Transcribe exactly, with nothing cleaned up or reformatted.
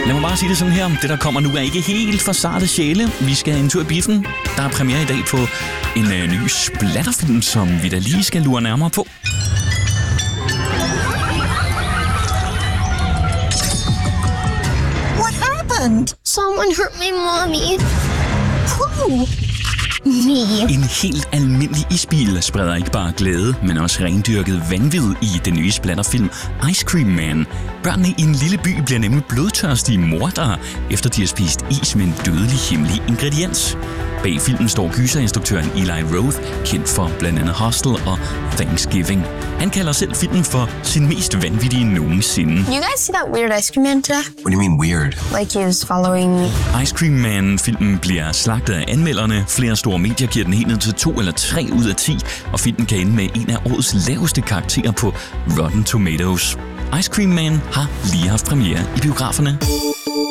Lad mig bare sige det sådan her. Det, der kommer nu, er ikke helt for sarte sjæle. Vi skal en tur i biffen. Der er premiere i dag på en øh, ny splatterfilm, som vi da lige skal lure nærmere på. What happened? Someone hurt my mommy. Who? Me. En helt almindelig isbil spreder ikke bare glæde, men også rendyrket vanvid i den nye splatterfilm Ice Cream Man. Børnene i en lille by bliver nemlig blodtørstige mordere, efter de har spist is med en dødelig hemmelig ingrediens. Bag filmen står gyserinstruktøren Eli Roth, kendt for blandt andet Hostel og Thanksgiving. Han kalder selv filmen for sin mest vanvittige nogensinde. You guys see that weird ice cream man today? What do you mean weird? Like he was following me. Ice Cream Man-filmen bliver slagtet af anmelderne. Flere store medier giver den helt ned til to eller tre ud af ti, og filmen kan ende med en af årets laveste karakterer på Rotten Tomatoes. Ice Cream Man har lige haft premiere i biograferne.